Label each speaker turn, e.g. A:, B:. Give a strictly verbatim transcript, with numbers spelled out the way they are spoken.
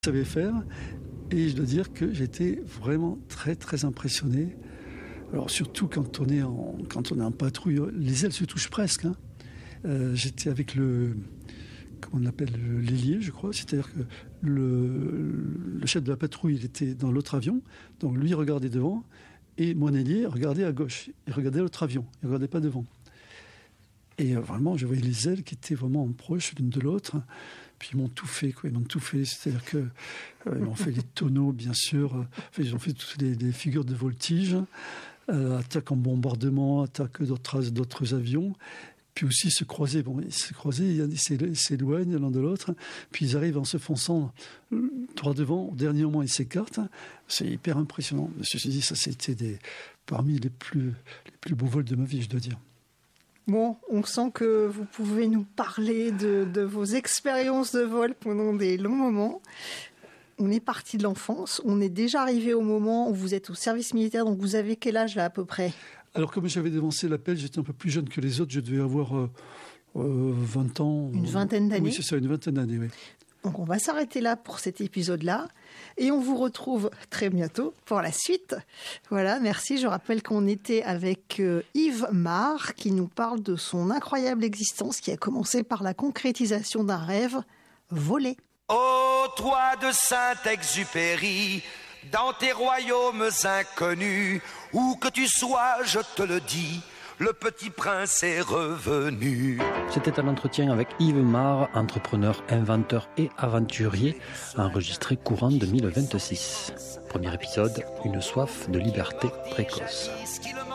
A: savais faire, et je dois dire que j'étais vraiment très très impressionné. Alors surtout quand on est en, quand on est en patrouille, les ailes se touchent presque. Hein. Euh, j'étais avec le, comment on l'appelle, l'ailier, je crois. C'est-à-dire que le, le chef de la patrouille, il était dans l'autre avion, donc lui regardait devant, et mon ailier regardait à gauche. Il regardait l'autre avion, il ne regardait pas devant. Et euh, vraiment, je voyais les ailes qui étaient vraiment proches l'une de l'autre. Puis ils m'ont tout fait, quoi. Ils m'ont tout fait. C'est-à-dire que euh, ils m'ont fait les tonneaux, bien sûr. Enfin, ils ont fait toutes les, les figures de voltige, euh, attaque en bombardement, attaque d'autres, d'autres avions. Puis aussi se croiser. Bon, ils se croisaient, ils s'éloignent l'un de l'autre. Puis ils arrivent en se fonçant droit devant. Au dernier moment, ils s'écartent. C'est hyper impressionnant. Je me suis dit, ça, c'était des, parmi les plus, les plus beaux vols de ma vie, je dois dire.
B: Bon, on sent que vous pouvez nous parler de, de vos expériences de vol pendant des longs moments. On est parti de l'enfance, on est déjà arrivé au moment où vous êtes au service militaire, donc vous avez quel âge là à peu près ?
A: Alors comme j'avais dévancé l'appel, j'étais un peu plus jeune que les autres, je devais avoir euh, euh, vingt ans.
B: Une vingtaine d'années ?
A: Oui, c'est ça, une vingtaine d'années, oui.
B: Donc on va s'arrêter là pour cet épisode-là et on vous retrouve très bientôt pour la suite. Voilà, merci. Je rappelle qu'on était avec euh, Yves Marre qui nous parle de son incroyable existence qui a commencé par la concrétisation d'un rêve, voler.
C: Ô toi de Saint-Exupéry, dans tes royaumes inconnus, où que tu sois, je te le dis, le petit prince est revenu.
D: C'était un entretien avec Yves Marre, entrepreneur, inventeur et aventurier, enregistré courant deux mille vingt-six. Premier épisode, une soif de liberté précoce.